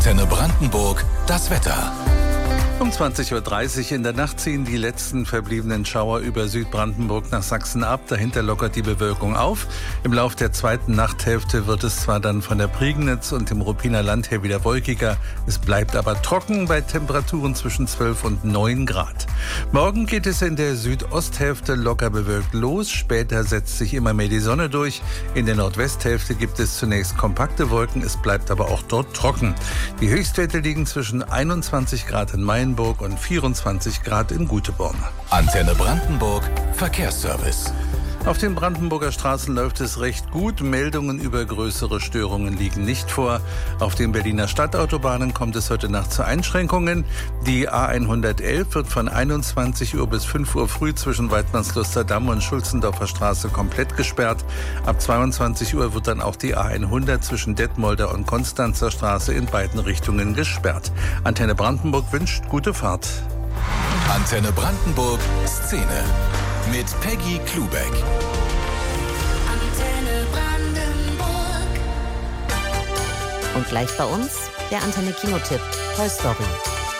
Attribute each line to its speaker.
Speaker 1: Antenne Brandenburg, das Wetter.
Speaker 2: Um 20.30 Uhr in der Nacht ziehen die letzten verbliebenen Schauer über Südbrandenburg nach Sachsen ab. Dahinter lockert die Bewölkung auf. Im Lauf der zweiten Nachthälfte wird es zwar dann von der Prignitz und dem Ruppiner Land her wieder wolkiger. Es bleibt aber trocken bei Temperaturen zwischen 12 und 9 Grad. Morgen geht es in der Südosthälfte locker bewölkt los. Später setzt sich immer mehr die Sonne durch. In der Nordwesthälfte gibt es zunächst kompakte Wolken. Es bleibt aber auch dort trocken. Die Höchstwerte liegen zwischen 21 Grad in Mayen und 24 Grad in Güteborn.
Speaker 1: Antenne Brandenburg, Verkehrsservice.
Speaker 2: Auf den Brandenburger Straßen läuft es recht gut. Meldungen über größere Störungen liegen nicht vor. Auf den Berliner Stadtautobahnen kommt es heute Nacht zu Einschränkungen. Die A111 wird von 21 Uhr bis 5 Uhr früh zwischen Waidmannsluster Damm und Schulzendorfer Straße komplett gesperrt. Ab 22 Uhr wird dann auch die A100 zwischen Detmolder und Konstanzer Straße in beiden Richtungen gesperrt. Antenne Brandenburg wünscht gute Fahrt.
Speaker 1: Antenne Brandenburg Szene mit Peggy Klubeck.
Speaker 3: Antenne Brandenburg.
Speaker 4: Und gleich bei uns der Antenne Kinotipp Toy Story.